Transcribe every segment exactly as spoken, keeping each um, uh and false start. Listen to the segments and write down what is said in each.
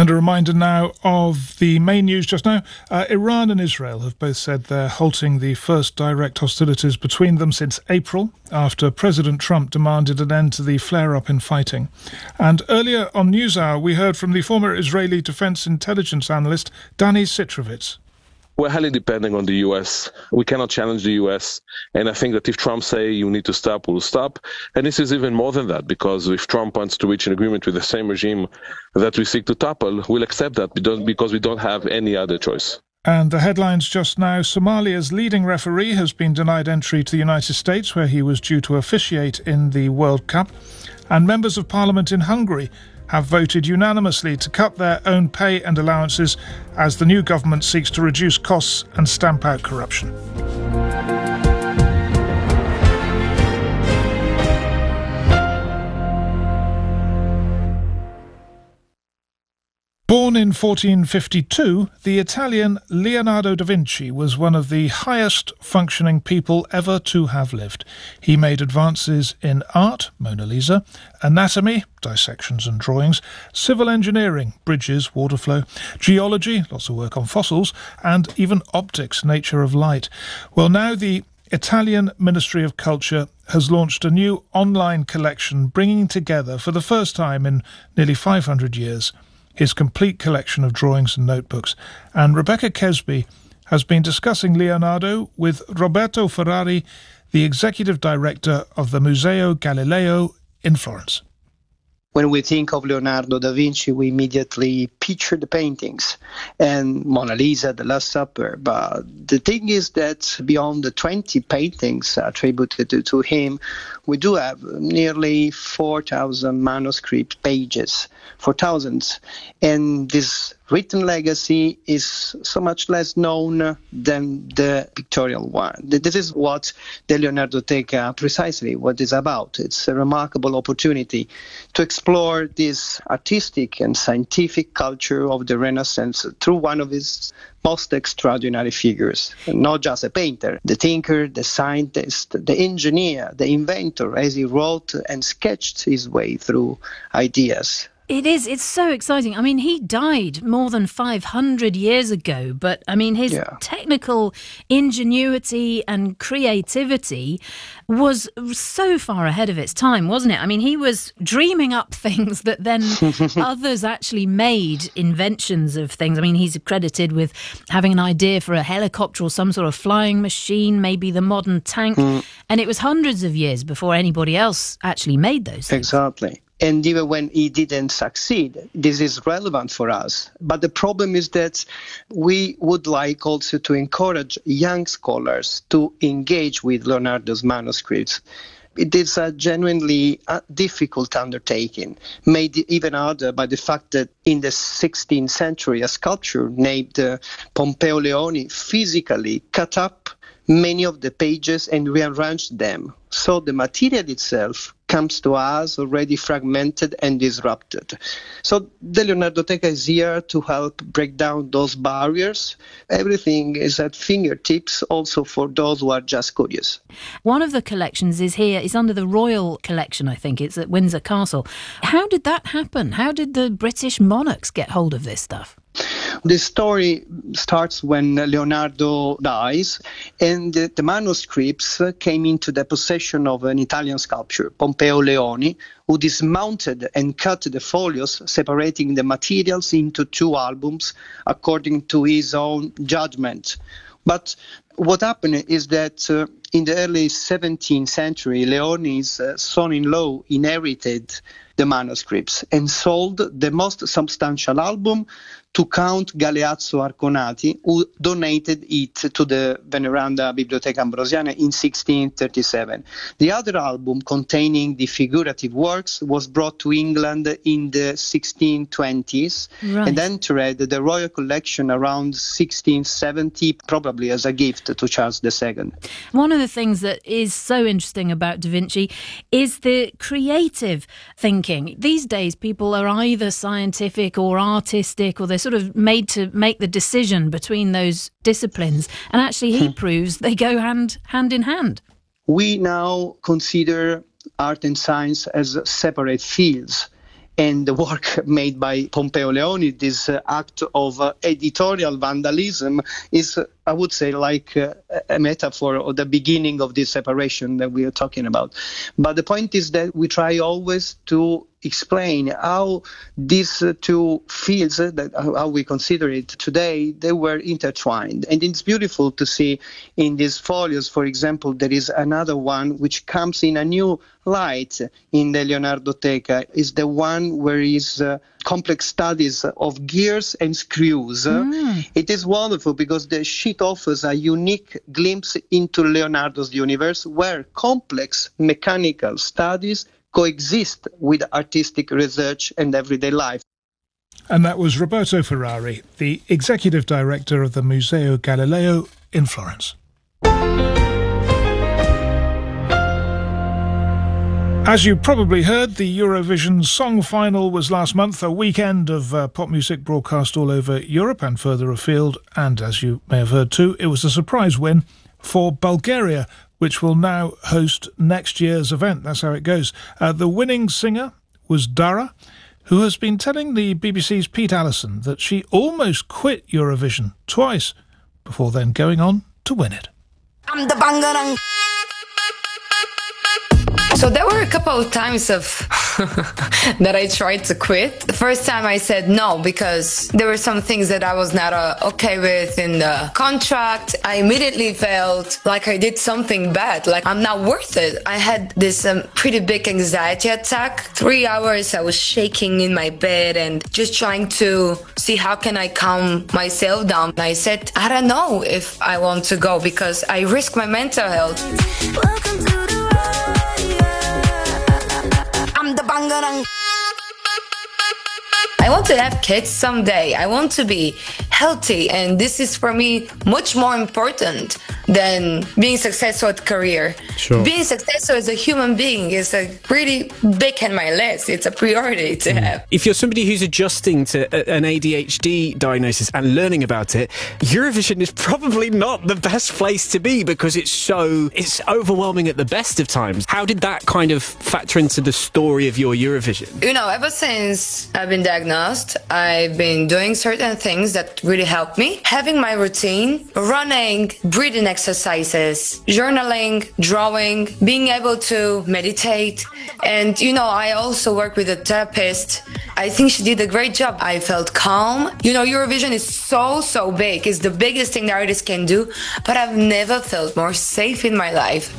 And a reminder now of the main news just now. Uh, Iran and Israel have both said they're halting the first direct hostilities between them since April, after President Trump demanded an end to the flare-up in fighting. And earlier on NewsHour, we heard from the former Israeli defense intelligence analyst, Danny Sitrovitz. We're highly dependent on the U S. We cannot challenge the U S. And I think that if Trump say you need to stop, we'll stop. And this is even more than that, because if Trump wants to reach an agreement with the same regime that we seek to topple, we'll accept that because we don't have any other choice. And the headlines just now: Somalia's leading referee has been denied entry to the United States, where he was due to officiate in the World Cup. And members of parliament in Hungary have voted unanimously to cut their own pay and allowances as the new government seeks to reduce costs and stamp out corruption. Born in fourteen fifty-two, the Italian Leonardo da Vinci was one of the highest functioning people ever to have lived. He made advances in art, Mona Lisa, anatomy, dissections and drawings, civil engineering, bridges, water flow, geology, lots of work on fossils, and even optics, nature of light. Well, now the Italian Ministry of Culture has launched a new online collection bringing together, for the first time in nearly five hundred years, his complete collection of drawings and notebooks. And Rebecca Kesby has been discussing Leonardo with Roberto Ferrari, the executive director of the Museo Galileo in Florence. When we think of Leonardo da Vinci, we immediately picture the paintings and Mona Lisa, The Last Supper. But the thing is that beyond the twenty paintings attributed to, to him, we do have nearly four thousand manuscript pages, four thousand. And this written legacy is so much less known than the pictorial one. This is what the Leonardoteca precisely what is about. It's a remarkable opportunity to explore this artistic and scientific culture of the Renaissance through one of his most extraordinary figures. Not just a painter, the thinker, the scientist, the engineer, the inventor, as he wrote and sketched his way through ideas. It is. It's so exciting. I mean, he died more than five hundred years ago, but I mean, his yeah. technical ingenuity and creativity was so far ahead of its time, wasn't it? I mean, he was dreaming up things that then others actually made inventions of things. I mean, he's credited with having an idea for a helicopter or some sort of flying machine, maybe the modern tank. Mm. And it was hundreds of years before anybody else actually made those things. Exactly. And even when he didn't succeed, this is relevant for us. But the problem is that we would like also to encourage young scholars to engage with Leonardo's manuscripts. It is a genuinely uh, difficult undertaking, made even harder by the fact that in the sixteenth century, a sculptor named uh, Pompeo Leoni physically cut up many of the pages and rearranged them. So the material itself comes to us already fragmented and disrupted. So the Leonardoteca is here to help break down those barriers. Everything is at fingertips also for those who are just curious. One of the collections is here, is under the Royal Collection, I think. It's at Windsor Castle. How did that happen? How did the British monarchs get hold of this stuff? The story starts when Leonardo dies, and the, the manuscripts came into the possession of an Italian sculptor, Pompeo Leoni, who dismounted and cut the folios, separating the materials into two albums according to his own judgment. But what happened is that uh, in the early seventeenth century, Leoni's uh, son-in-law inherited the manuscripts and sold the most substantial album to Count Galeazzo Arconati, who donated it to the Veneranda Biblioteca Ambrosiana in sixteen thirty-seven. The other album, containing the figurative works, was brought to England in the sixteen twenties right. and entered the Royal Collection around sixteen seventy, probably as a gift to Charles the Second. One of the things that is so interesting about Da Vinci is the creative thinking. These days, people are either scientific or artistic, or they're sort of made to make the decision between those disciplines. And actually, he proves they go hand, hand in hand. We now consider art and science as separate fields. and the work made by Pompeo Leoni, this uh, act of uh, editorial vandalism, is, uh, I would say, like uh, a metaphor of the beginning of this separation that we are talking about. But the point is that we try always to explain how these uh, two fields, uh, that how we consider it today, they were intertwined. And it's beautiful to see in these folios, for example, there is another one which comes in a new light in the Leonardoteca, is the one where is uh, complex studies of gears and screws. Mm. It is wonderful because the sheet offers a unique glimpse into Leonardo's universe where complex mechanical studies coexist with artistic research and everyday life. And that was Roberto Ferrari, the executive director of the Museo Galileo in Florence. As you probably heard, the Eurovision Song Final was last month, a weekend of uh, pop music broadcast all over Europe and further afield. And as you may have heard too, it was a surprise win for Bulgaria, which will now host next year's event. That's how it goes. Uh, the winning singer was Dara, who has been telling the B B C's Pete Allison that she almost quit Eurovision twice before then going on to win it. I'm the bangarang. So there were a couple of times of that I tried to quit. The first time I said no because there were some things that I was not uh, okay with in the contract. I immediately felt like I did something bad, like I'm not worth it. I had this um, pretty big anxiety attack. Three hours I was shaking in my bed and just trying to see how can I calm myself down. I said, I don't know if I want to go because I risk my mental health. Welcome to the I want to have kids someday. I want to be healthy, and this is for me much more important than being successful at career. Sure. Being successful as a human being is a pretty big on my list. It's a priority to mm. have. If you're somebody who's adjusting to a, an A D H D diagnosis and learning about it, Eurovision is probably not the best place to be because it's so it's overwhelming at the best of times. How did that kind of factor into the story of your Eurovision? You know, ever since I've been diagnosed, I've been doing certain things that really helped me. Having my routine, running, breathing exercises, journaling, drawing, being able to meditate. And, you know, I also work with a therapist. I think she did a great job. I felt calm. You know, Eurovision is so, so big. It's the biggest thing that artists can do. But I've never felt more safe in my life.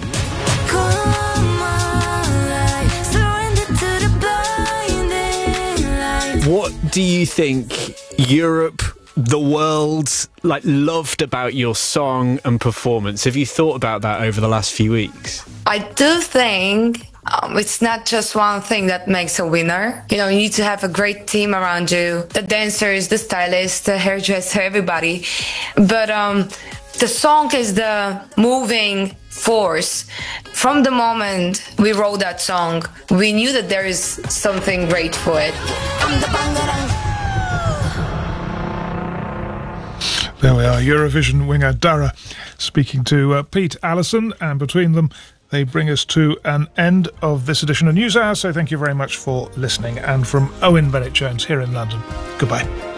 What do you think Europe, the world, like loved about your song and performance? Have you thought about that over the last few weeks? I do think um, it's not just one thing that makes a winner. You know, you need to have a great team around you, the dancers, the stylist, the hairdresser, everybody. But um, the song is the moving force. From the moment we wrote that song, we knew that there is something great for it. There we are, Eurovision winger Dara speaking to uh, Pete Allison, and between them they bring us to an end of this edition of NewsHour, so thank you very much for listening. And from Owen Bennett-Jones here in London, goodbye.